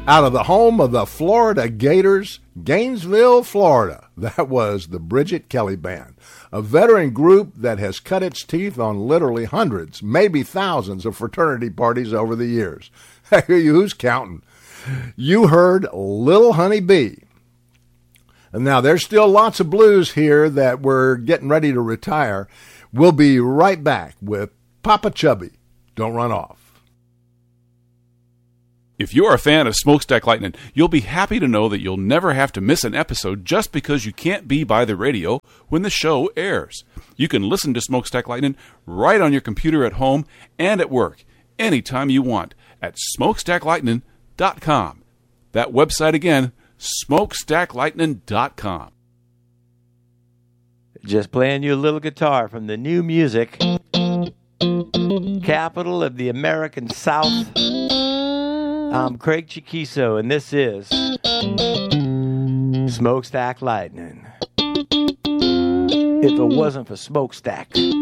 Out of the home of the Florida Gators, Gainesville, Florida, that was the Bridget Kelly Band, a veteran group that has cut its teeth on literally hundreds, maybe thousands of fraternity parties over the years. Hey, who's counting? You heard Little Honey Bee. And now there's still lots of blues here that we're getting ready to retire. We'll be right back with Papa Chubby. Don't run off. If you're a fan of Smokestack Lightning, you'll be happy to know that you'll never have to miss an episode just because you can't be by the radio when the show airs. You can listen to Smokestack Lightning right on your computer at home and at work, anytime you want, at smokestacklightning.com. That website again, smokestacklightning.com. Just playing you a little guitar from the new music, capital of the American South. I'm Craig Chiquiso, and this is Smokestack Lightning. If it wasn't for Smokestack.